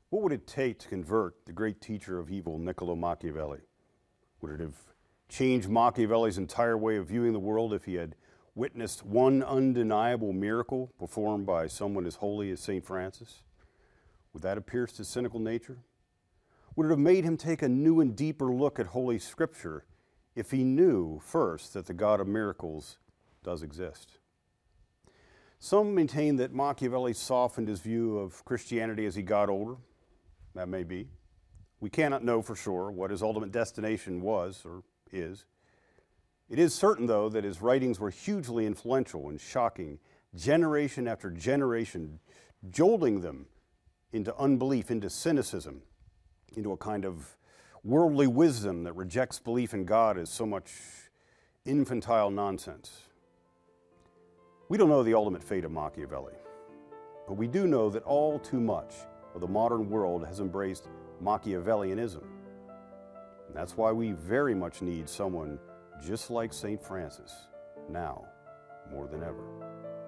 What would it take to convert the great teacher of evil, Niccolo Machiavelli? Would it have changed Machiavelli's entire way of viewing the world if he had witnessed one undeniable miracle performed by someone as holy as St. Francis? Would that have pierced his cynical nature? Would it have made him take a new and deeper look at Holy Scripture if he knew first that the God of miracles does exist? Some maintain that Machiavelli softened his view of Christianity as he got older. That may be. We cannot know for sure what his ultimate destination was or is. It is certain, though, that his writings were hugely influential and shocking, generation after generation, jolting them into unbelief, into cynicism, into a kind of worldly wisdom that rejects belief in God as so much infantile nonsense. We don't know the ultimate fate of Machiavelli, but we do know that all too much of the modern world has embraced Machiavellianism. And that's why we very much need someone just like St. Francis, now more than ever.